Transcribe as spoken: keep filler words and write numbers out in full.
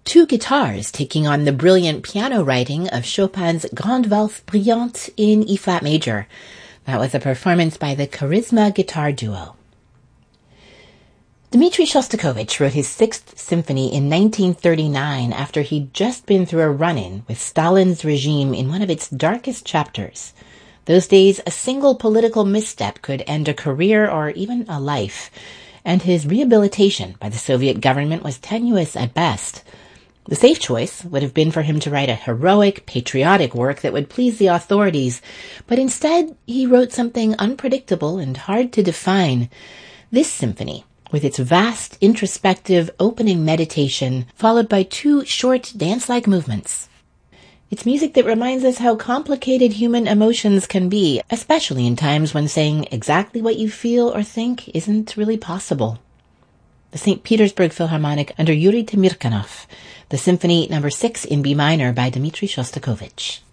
two guitars taking on the brilliant piano writing of Chopin's Grande Valse Brillante in E-flat major. That was a performance by the Charisma Guitar Duo. Dmitri Shostakovich wrote his Sixth Symphony in nineteen thirty-nine after he'd just been through a run-in with Stalin's regime in one of its darkest chapters. Those days, a single political misstep could end a career or even a life, and his rehabilitation by the Soviet government was tenuous at best. The safe choice would have been for him to write a heroic, patriotic work that would please the authorities, but instead he wrote something unpredictable and hard to define. This symphony, with its vast, introspective opening meditation, followed by two short dance-like movements. It's music that reminds us how complicated human emotions can be, especially in times when saying exactly what you feel or think isn't really possible. The Saint Petersburg Philharmonic under Yuri Temirkanov, the Symphony number six in B minor by Dmitri Shostakovich.